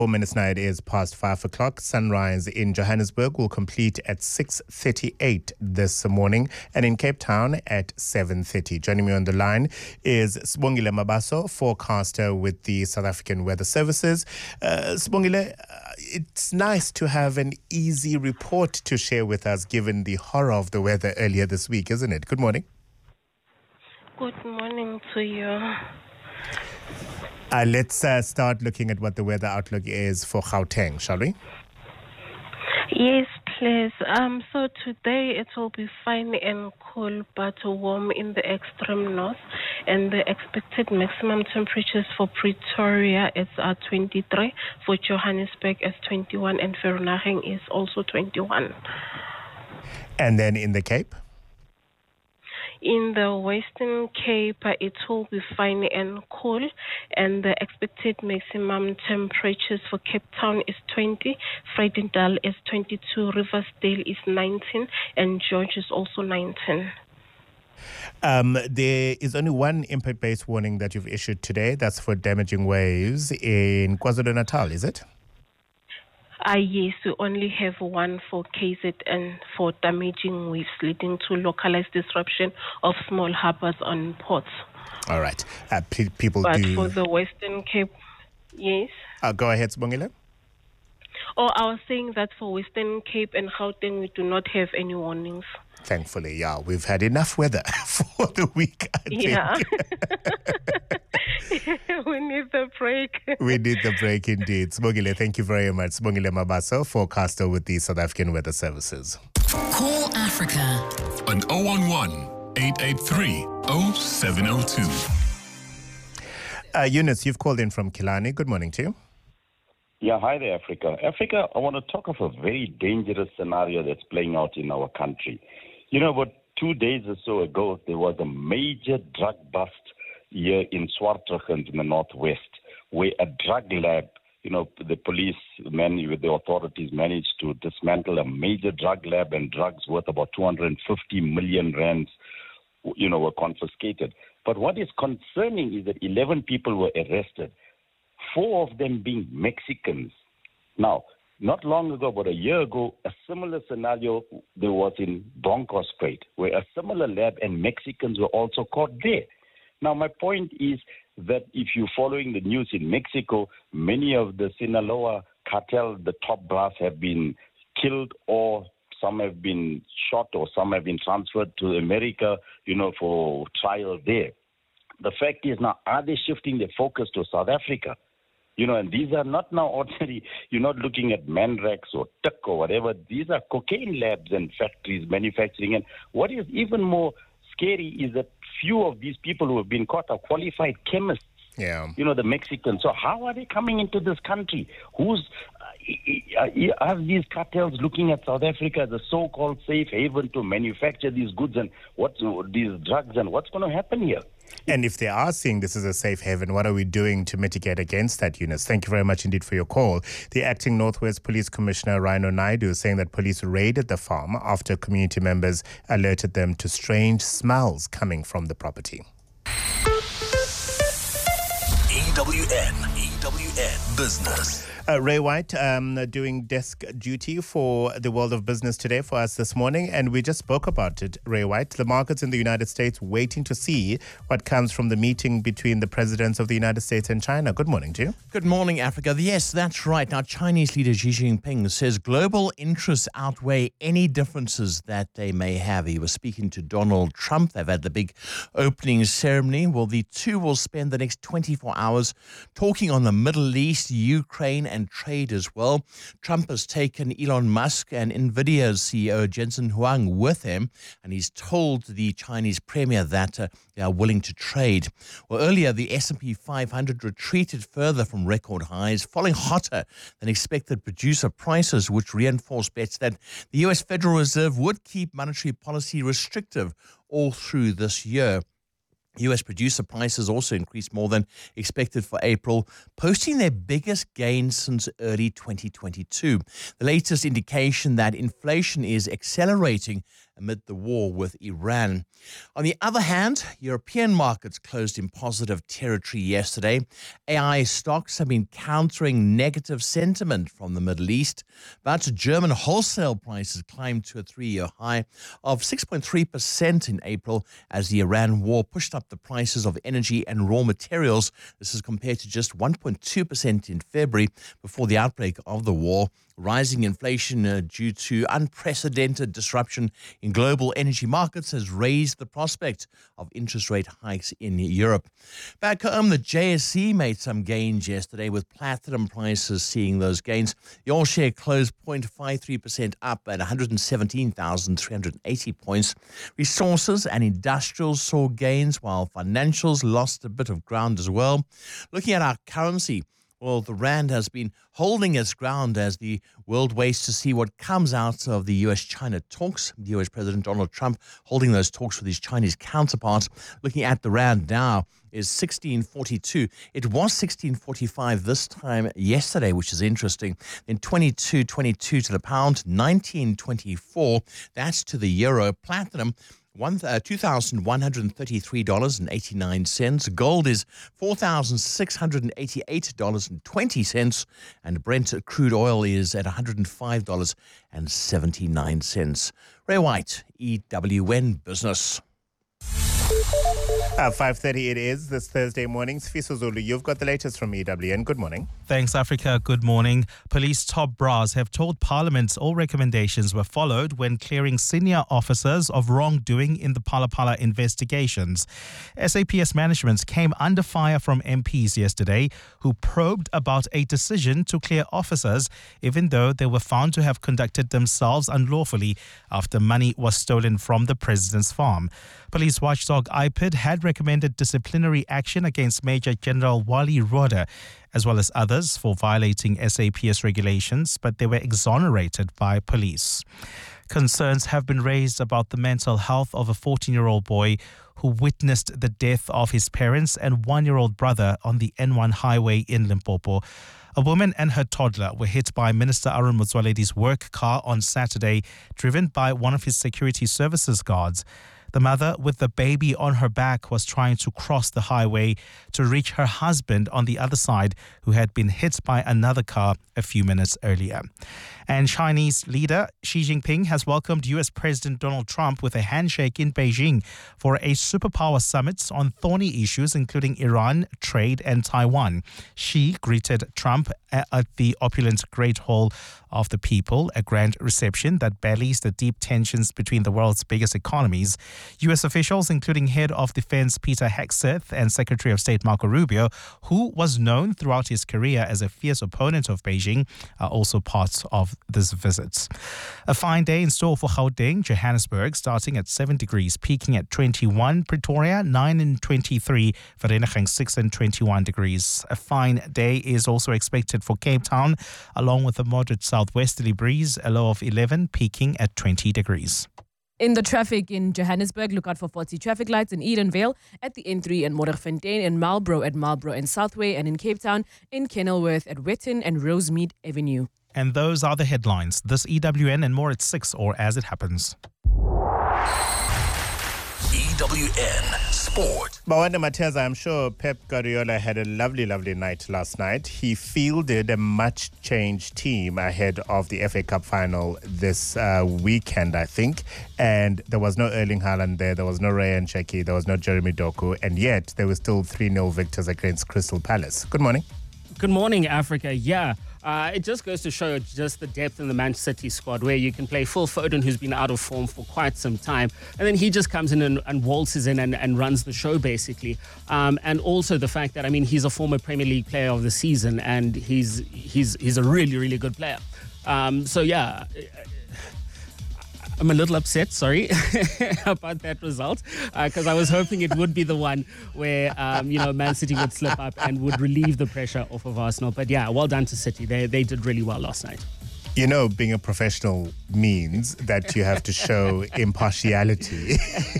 4 minutes now, it is past 5 o'clock. Sunrise in Johannesburg will complete at 6:38 this morning and in Cape Town at 7:30. Joining me on the line is Sibongile Mabaso, forecaster with the South African Weather Services. Sibongile, it's nice to have an easy report to share with us given the horror of the weather earlier this week, isn't it? Good morning. Good morning to you. Let's start looking at what the weather outlook is for Gauteng, shall we? Yes, please. So today it will be fine and cool but warm in the extreme north, and the expected maximum temperatures for Pretoria is 23, for Johannesburg is 21, and Vereeniging is also 21. And then in the Cape? In the Western Cape, it will be fine and cool, and the expected maximum temperatures for Cape Town is 20, Vredendal is 22, Riversdale is 19, and George is also 19. There is only one impact-based warning that you've issued today. That's for damaging waves in KwaZulu-Natal, is it? Yes, we only have one for KZN for damaging waves leading to localized disruption of small harbors on ports. All right. But for the Western Cape, yes. Go ahead, Sibongile. I was saying that for Western Cape and Gauteng, we do not have any warnings. Thankfully, yeah. We've had enough weather for the week, I think. Yeah. We need the break. We need the break indeed. Sibongile, thank you very much. Sibongile Mabaso, forecaster with the South African Weather Services. Call Africa on 011-883-0702. Eunice, you've called in from Killarney. Good morning to you. Yeah, hi there, Africa. Africa, I want to talk of a very dangerous scenario that's playing out in our country. You know, about 2 days or so ago, there was a major drug bust here in Swartrugen in the northwest, where a drug lab, the police, the authorities managed to dismantle a major drug lab, and drugs worth about 250 million rands, were confiscated. But what is concerning is that 11 people were arrested, 4 of them being Mexicans. Now, not long ago, about a year ago, a similar scenario there was in Bronkhorstspruit, where a similar lab and Mexicans were also caught there. Now, my point is that if you're following the news in Mexico, many of the Sinaloa cartel, the top brass, have been killed, or some have been shot, or some have been transferred to America, for trial there. The fact is now, are they shifting their focus to South Africa? And these are not now ordinary, you're not looking at Mandrax or Tuck or whatever. These are cocaine labs and factories manufacturing. And what is even more scary is that few of these people who have been caught are qualified chemists. Yeah. The Mexicans. So how are they coming into this country? Are these cartels looking at South Africa as a so-called safe haven to manufacture these goods and these drugs, and what's going to happen here? And if they are seeing this as a safe haven, what are we doing to mitigate against that, Eunice? Thank you very much indeed for your call. The acting Northwest Police Commissioner, Rhino Naidu, is saying that police raided the farm after community members alerted them to strange smells coming from the property. EWN Business. Ray White doing desk duty for the world of business today for us this morning, and we just spoke about it, Ray White. The markets in the United States waiting to see what comes from the meeting between the presidents of the United States and China. Good morning to you. Good morning, Africa. Yes, that's right. Now, Chinese leader Xi Jinping says global interests outweigh any differences that they may have. He was speaking to Donald Trump. They've had the big opening ceremony. Well, the two will spend the next 24 hours talking on the Middle East, Ukraine, and trade as well. Trump has taken Elon Musk and Nvidia's CEO Jensen Huang with him, and he's told the Chinese premier that they are willing to trade. Well, earlier the S&P 500 retreated further from record highs, falling hotter than expected producer prices, which reinforced bets that the U.S. Federal Reserve would keep monetary policy restrictive all through this year. U.S. producer prices also increased more than expected for April, posting their biggest gain since early 2022. The latest indication that inflation is accelerating amid the war with Iran. On the other hand, European markets closed in positive territory yesterday. AI stocks have been countering negative sentiment from the Middle East, but German wholesale prices climbed to a three-year high of 6.3% in April as the Iran war pushed up the prices of energy and raw materials. This is compared to just 1.2% in February before the outbreak of the war. Rising inflation due to unprecedented disruption in global energy markets has raised the prospect of interest rate hikes in Europe. Back home, the JSE made some gains yesterday, with platinum prices seeing those gains. The all-share closed 0.53% up at 117,380 points. Resources and industrials saw gains, while financials lost a bit of ground as well. Looking at our currency, well, the rand has been holding its ground as the world waits to see what comes out of the U.S.-China talks. The U.S. President Donald Trump holding those talks with his Chinese counterparts. Looking at the rand now is 16.42. It was 16.45 this time yesterday, which is interesting. Then 22.22 to the pound, 19.24. That's to the euro. Platinum, $2,133.89. Gold is $4,688.20. And Brent crude oil is at $105.79. Ray White, EWN Business. 5:30 it is this Thursday morning. Sifiso Zulu, you've got the latest from EWN. Good morning. Thanks, Africa. Good morning. Police top brass have told Parliament all recommendations were followed when clearing senior officers of wrongdoing in the Phala Phala investigations. SAPS management came under fire from MPs yesterday who probed about a decision to clear officers even though they were found to have conducted themselves unlawfully after money was stolen from the president's farm. Police watchdog IPID had recommended disciplinary action against Major General Wally Roda, as well as others, for violating SAPS regulations, but they were exonerated by police. Concerns have been raised about the mental health of a 14-year-old boy who witnessed the death of his parents and 1-year-old brother on the N1 highway in Limpopo. A woman and her toddler were hit by Minister Aaron Motsoaledi's work car on Saturday, driven by one of his security services guards. The mother, with the baby on her back, was trying to cross the highway to reach her husband on the other side, who had been hit by another car a few minutes earlier. And Chinese leader Xi Jinping has welcomed U.S. President Donald Trump with a handshake in Beijing for a superpower summit on thorny issues including Iran, trade and Taiwan. Xi greeted Trump at the opulent Great Hall of the People, a grand reception that belies the deep tensions between the world's biggest economies. U.S. officials, including Head of Defense Peter Hegseth and Secretary of State Marco Rubio, who was known throughout his career as a fierce opponent of Beijing, are also part of this visit. A fine day in store for Gauteng, Johannesburg, starting at 7 degrees, peaking at 21, Pretoria 9 and 23, Vereeniging 6 and 21 degrees. A fine day is also expected for Cape Town, along with a moderate southwesterly breeze, a low of 11, peaking at 20 degrees. In the traffic in Johannesburg, look out for 40 traffic lights in Edenvale, at the N3 in Modderfontein, in Marlborough at Marlborough and Southway, and in Cape Town in Kenilworth at Wetton and Rosemead Avenue. And those are the headlines. This EWN and more at 6 or as it happens. EWN Sport. Bawanda Mateza, I'm sure Pep Guardiola had a lovely night last night. He fielded a much-changed team ahead of the FA Cup final this weekend, I think. And there was no Erling Haaland there. There was no Ryan Cherki. There was no Jeremy Doku. And yet, there were still 3-0 victors against Crystal Palace. Good morning. Good morning, Africa. Yeah. It just goes to show just the depth in the Manchester City squad, where you can play Phil Foden, who's been out of form for quite some time, and then he just comes in and waltzes in and runs the show, basically. And also the fact that, I mean, he's a former Premier League player of the season, and he's a really good player. So yeah, I'm a little upset, sorry, about that result, because I was hoping it would be the one where, Man City would slip up and would relieve the pressure off of Arsenal. But yeah, well done to City. They did really well last night. You know, being a professional means that you have to show impartiality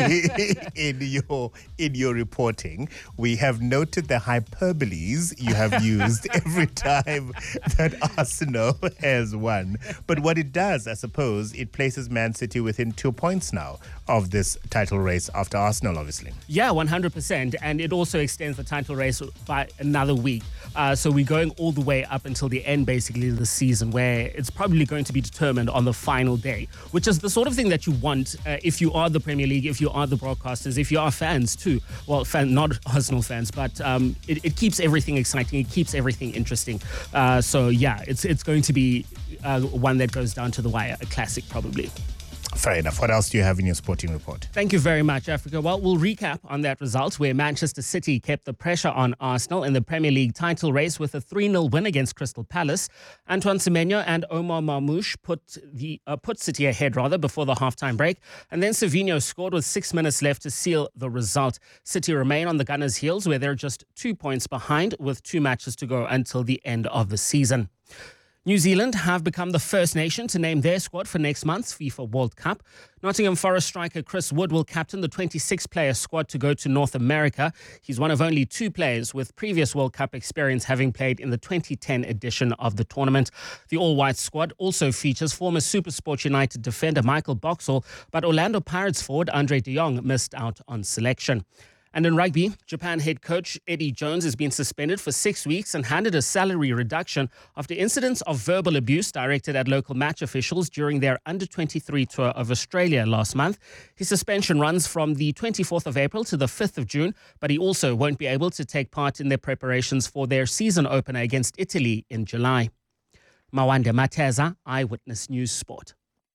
in your reporting. We have noted the hyperboles you have used every time that Arsenal has won. But what it does, I suppose, it places Man City within 2 points now of this title race after Arsenal, obviously. Yeah, 100%. And it also extends the title race by another week. So we're going all the way up until the end, basically, of the season, where it's probably going to be determined on the final day, which is the sort of thing that you want if you are the Premier League, if you are the broadcasters, if you are fans too. Well, not Arsenal fans, but it keeps everything exciting. It keeps everything interesting. So, yeah, it's going to be one that goes down to the wire, a classic probably. Fair enough. What else do you have in your sporting report? Thank you very much, Africa. Well, we'll recap on that result where Manchester City kept the pressure on Arsenal in the Premier League title race with a 3-0 win against Crystal Palace. Antoine Semenyo and Omar Marmoush put City ahead before the halftime break. And then Savinho scored with 6 minutes left to seal the result. City remain on the Gunners' heels where they're just 2 points behind with 2 matches to go until the end of the season. New Zealand have become the first nation to name their squad for next month's FIFA World Cup. Nottingham Forest striker Chris Wood will captain the 26-player squad to go to North America. He's one of only 2 players with previous World Cup experience, having played in the 2010 edition of the tournament. The all-white squad also features former SuperSport United defender Michael Boxall, but Orlando Pirates forward Andre de Jong missed out on selection. And in rugby, Japan head coach Eddie Jones has been suspended for 6 weeks and handed a salary reduction after incidents of verbal abuse directed at local match officials during their under-23 tour of Australia last month. His suspension runs from the 24th of April to the 5th of June, but he also won't be able to take part in their preparations for their season opener against Italy in July. Mawande Mateza, Eyewitness News Sport.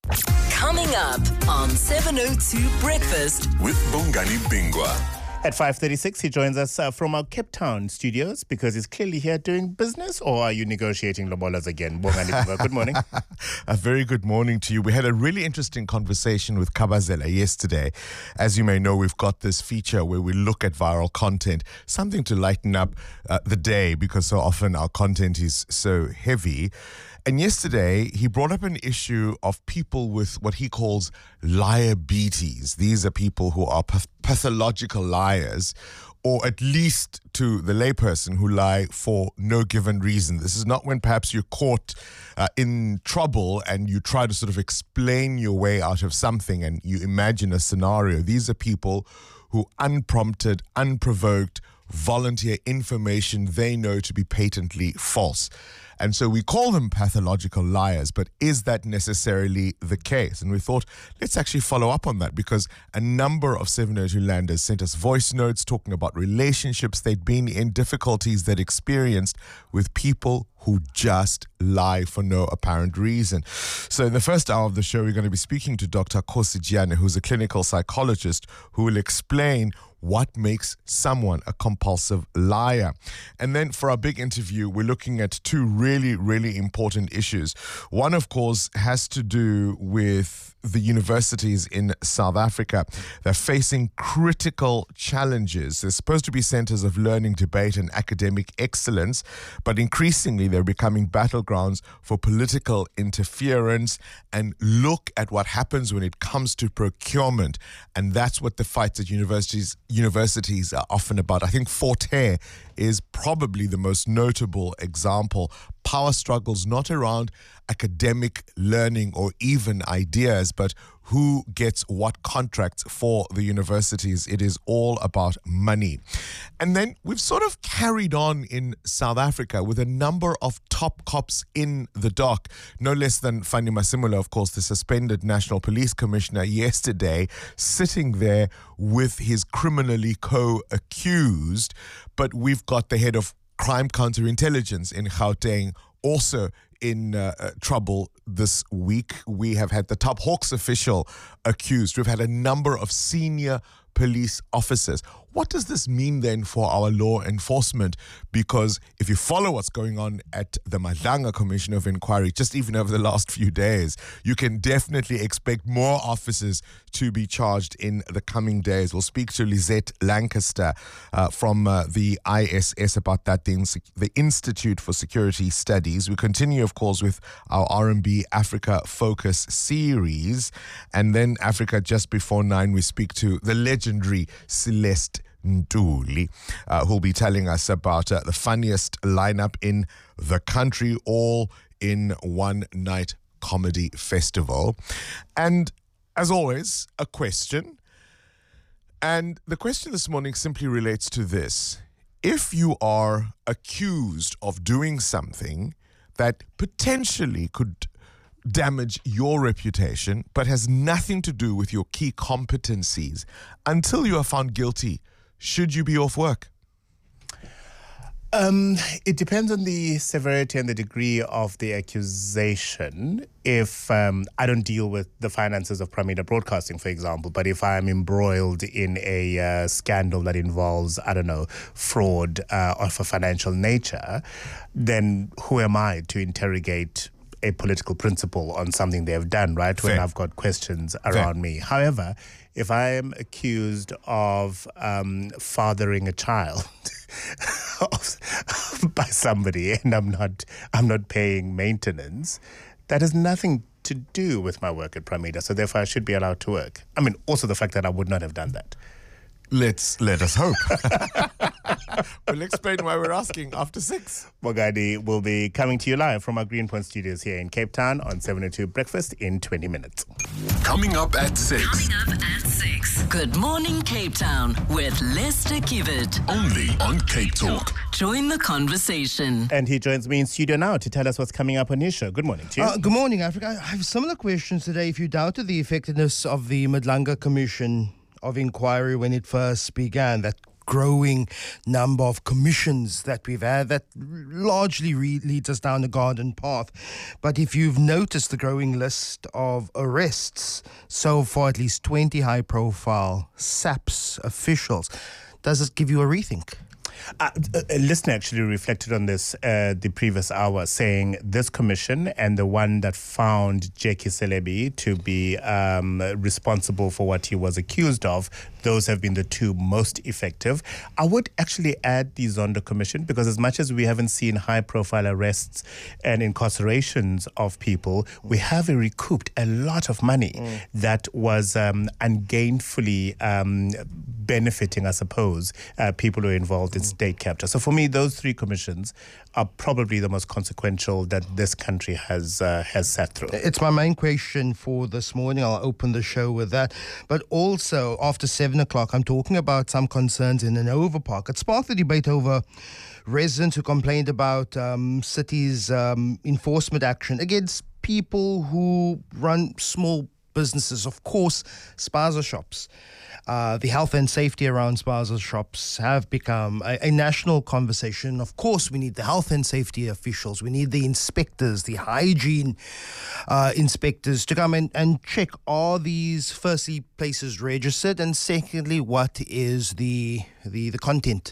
Coming up on 702 Breakfast with Bongani Bingwa. At 5:36, he joins us from our Cape Town studios because he's clearly here doing business. Or are you negotiating lobolas again? Bongani, good morning. A very good morning to you. We had a really interesting conversation with Kabazela yesterday. As you may know, we've got this feature where we look at viral content, something to lighten up the day because so often our content is so heavy. And yesterday, he brought up an issue of people with what he calls liabilities. These are people who are pathological liars, or at least to the layperson who lie for no given reason. This is not when perhaps you're caught in trouble and you try to sort of explain your way out of something and you imagine a scenario. These are people who unprompted, unprovoked, volunteer information they know to be patently false. And so we call them pathological liars, but is that necessarily the case? And we thought, let's actually follow up on that because a number of 702 landers sent us voice notes talking about relationships they'd been in, difficulties they'd experienced with people who just lie for no apparent reason. So in the first hour of the show, we're going to be speaking to Dr. Khosi Jiyane, who's a clinical psychologist who will explain what makes someone a compulsive liar. And then for our big interview, we're looking at 2 really, really important issues. One, of course, has to do with the universities in South Africa. They're facing critical challenges. They're supposed to be centers of learning, debate, and academic excellence, but increasingly they're becoming battlegrounds for political interference. And look at what happens when it comes to procurement. And that's what the fights at universities are often about. I think Fort Hare is probably the most notable example. Power struggles not around academic learning or even ideas, but who gets what contracts for the universities. It is all about money. And then we've sort of carried on in South Africa with a number of top cops in the dock. No less than Fanny Masemola, of course, the suspended National Police Commissioner yesterday, sitting there with his criminally co-accused. But we've got the head of crime counterintelligence in Gauteng also in trouble this week. We have had the top Hawks official accused. We've had a number of senior police officers. What does this mean then for our law enforcement? Because if you follow what's going on at the Madlanga Commission of Inquiry, just even over the last few days, you can definitely expect more officers to be charged in the coming days. We'll speak to Lizette Lancaster from the ISS about that, the Institute for Security Studies. We continue, of course, with our R&B Africa Focus series. And then Africa just before 9, we speak to the legendary Celeste Ntuli, who'll be telling us about the funniest lineup in the country, all in one night comedy festival. And as always, a question. And the question this morning simply relates to this. If you are accused of doing something that potentially could damage your reputation, but has nothing to do with your key competencies, until you are found guilty, should you be off work? It depends on the severity and the degree of the accusation. If I don't deal with the finances of Pramila Broadcasting, for example, but if I am embroiled in a scandal that involves, I don't know, fraud of a financial nature, then who am I to interrogate a political principle on something they have done, right? When I've got questions around me. However, if I am accused of fathering a child by somebody and I'm not paying maintenance, that has nothing to do with my work at Pramila. So therefore, I should be allowed to work. I mean, also the fact that I would not have done that. Let us hope. We'll explain why we're asking after 6. Mogadi will be coming to you live from our Greenpoint studios here in Cape Town on 702 Breakfast in 20 minutes. Coming up at 6. Good morning, Cape Town with Lester Kivet. Only on Cape Talk. Join the conversation. And he joins me in studio now to tell us what's coming up on his show. Good morning to you. Good morning, Africa. I have similar questions today. If you doubted the effectiveness of the Madlanga Commission of Inquiry when it first began, that growing number of commissions that we've had that largely leads us down the garden path. But if you've noticed the growing list of arrests, so far at least 20 high-profile SAPS officials, does it give you a rethink? A listener actually reflected on this the previous hour, saying this commission and the one that found Jackie Celebi to be responsible for what he was accused of, those have been the two most effective. I would actually add the Zondo Commission, because as much as we haven't seen high-profile arrests and incarcerations of people, we have recouped a lot of money that was ungainfully benefiting, I suppose, people who are involved in state capture. So for me, those 3 commissions are probably the most consequential that this country has sat through. It's my main question for this morning. I'll open the show with that. But also, after 7 o'clock, I'm talking about some concerns in Nova Park. It sparked the debate over residents who complained about city's enforcement action against people who run small businesses. Of course, spaza shops. The health and safety around spaza shops have become a national conversation. Of course, we need the health and safety officials. We need the inspectors, the hygiene inspectors to come and check, are these, firstly, places registered, and secondly, what is the content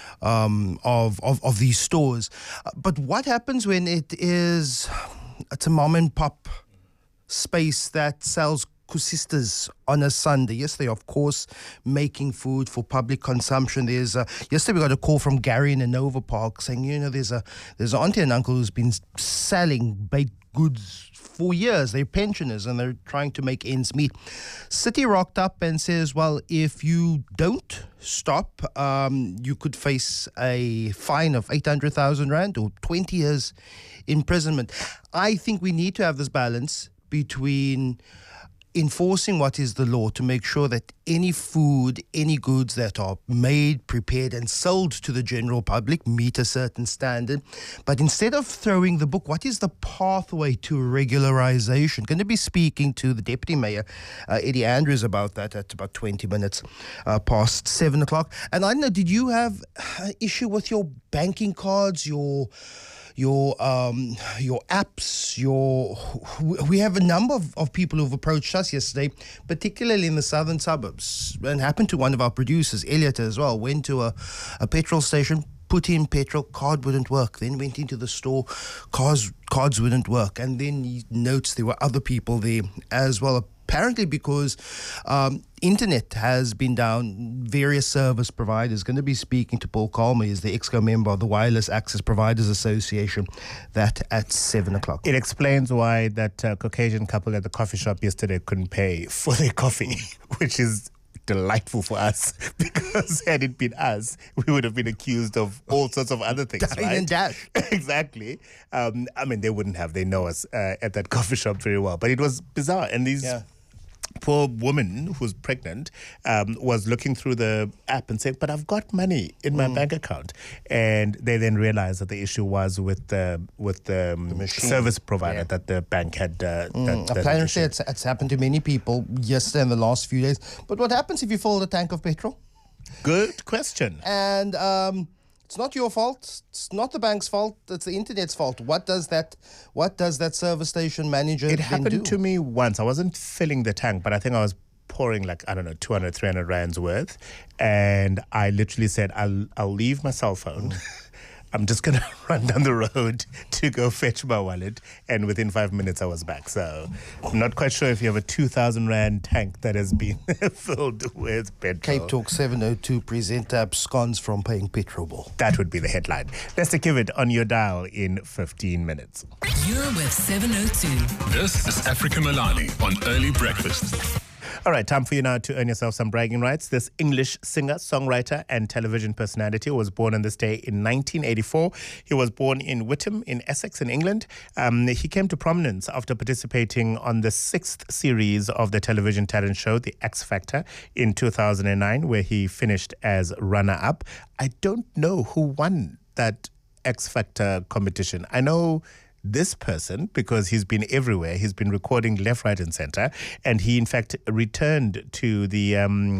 of these stores. But what happens when it's a mom and pop space that sells kusistas on a Sunday? Yes, they of course making food for public consumption. There's yesterday we got a call from Gary in the Nova Park saying, there's an auntie and uncle who's been selling baked goods for years. They're pensioners and they're trying to make ends meet. City rocked up and says, well, if you don't stop, you could face a fine of 800,000 rand or 20 years imprisonment. I think we need to have this balance between enforcing what is the law to make sure that any food, any goods that are made, prepared and sold to the general public meet a certain standard. But instead of throwing the book, what is the pathway to regularization? Going to be speaking to the Deputy Mayor, Eddie Andrews, about that at about 20 minutes past 7 o'clock. And I don't know, did you have an issue with your banking cards, your your apps, we have a number of people who've approached us yesterday, particularly in the southern suburbs, and happened to one of our producers, Elliot, as well. Went to a petrol station, put in petrol, card wouldn't work. Then went into the store, cards wouldn't work. And then he notes there were other people there as well. Apparently because internet has been down, various service providers. Going to be speaking to Paul Calmer, he's the EXCO member of the Wireless Access Providers Association, that at 7 o'clock. It explains why that Caucasian couple at the coffee shop yesterday couldn't pay for their coffee, which is delightful for us, because had it been us, we would have been accused of all sorts of other things, Dine right? and dash. Exactly. I mean, they wouldn't have. They know us at that coffee shop very well. But it was bizarre. And these poor woman who's pregnant was looking through the app and saying, but I've got money in my bank account. And they then realized that the issue was with the service provider that the bank had. Apparently it's happened to many people yesterday and the last few days. But what happens if you fill the tank of petrol? Good question. And it's not your fault. It's not the bank's fault. It's the internet's fault. What does that service station manager It then happened do? to me once. I wasn't filling the tank, but I think I was pouring 200, 300 rands worth. And I literally said, I'll leave my cell phone. I'm just going to run down the road to go fetch my wallet. And within 5 minutes, I was back. So I'm not quite sure if you have a 2,000 rand tank that has been filled with petrol. Cape Talk 702 present absconds from paying petrol bill. That would be the headline. Let's give it on your dial in 15 minutes. You're with 702. This is Africa Milani on Early Breakfast. All right, time for you now to earn yourself some bragging rights. This English singer, songwriter, and television personality was born on this day in 1984. He was born in Witham in Essex in England. He came to prominence after participating on the 6th series of the television talent show, The X Factor, in 2009, where he finished as runner-up. I don't know who won that X Factor competition. I know this person because he's been everywhere. He's been recording left, right, and center. And he, in fact, returned to the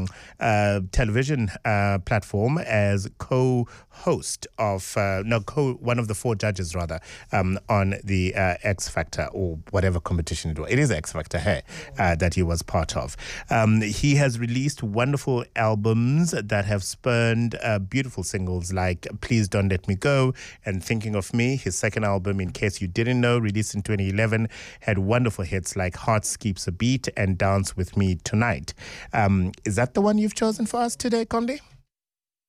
television platform as co-host of, one of the 4 judges, rather, on the X Factor or whatever competition it was. It is X Factor, hey, that he was part of. He has released wonderful albums that have spurned beautiful singles like Please Don't Let Me Go and Thinking of Me. His second album, In Case You Didn't Know, released in 2011, had wonderful hits like Heart Skips a Beat and Dance With Me Tonight. Is that the one you've chosen for us today, Conde?